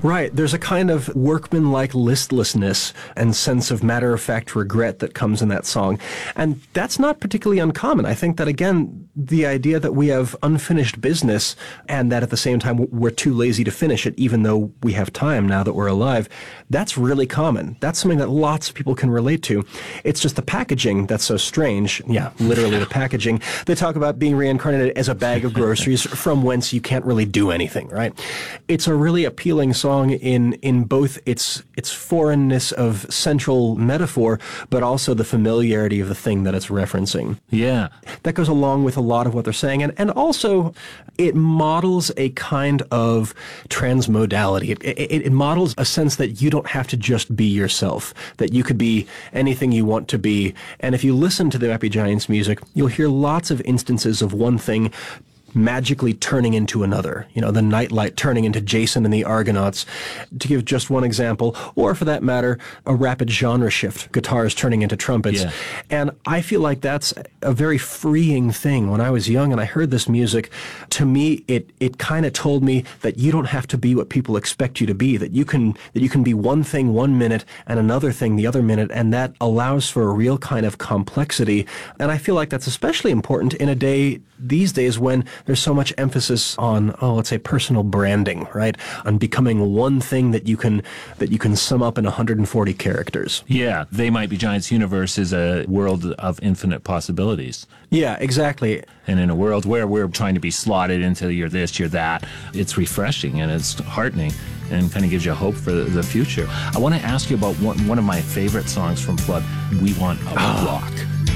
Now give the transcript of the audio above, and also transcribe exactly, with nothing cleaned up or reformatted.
Right. There's a kind of workmanlike listlessness and sense of matter-of-fact regret that comes in that song. And that's not particularly uncommon. I think that, again, the idea that we have unfinished business and that at the same time we're too lazy to finish it, even though we have time now that we're alive, that's really common. That's something that lots of people can relate to. It's just the packaging that's so strange. Yeah, literally the packaging. They talk about being reincarnated as a bag of groceries from whence you can't really do anything, right? It's a really appealing song in in both its its foreignness of central metaphor, but also the familiarity of the thing that it's referencing. Yeah. That goes along with a lot of what they're saying. And, and also, it models a kind of transmodality. It, it, it models a sense that you don't have to just be yourself, that you could be anything you want to be. And if you listen to the Happy Giants music, you'll hear lots of instances of one thing magically turning into another. You know, the Nightlight turning into Jason and the Argonauts, to give just one example, or for that matter, a rapid genre shift, guitars turning into trumpets. Yeah. And I feel like that's a very freeing thing. When I was young and I heard this music, to me, it it kind of told me that you don't have to be what people expect you to be, that you can that you can be one thing one minute and another thing the other minute, and that allows for a real kind of complexity. And I feel like that's especially important in a day these days when there's so much emphasis on, oh, let's say personal branding, right? On becoming one thing that you can that you can sum up in one hundred forty characters. Yeah, They Might Be Giants universe is a world of infinite possibilities. Yeah, exactly. And in a world where we're trying to be slotted into you're this, you're that, it's refreshing and it's heartening and kind of gives you hope for the future. I want to ask you about one, one of my favorite songs from Flood, We Want a Oh. Rock.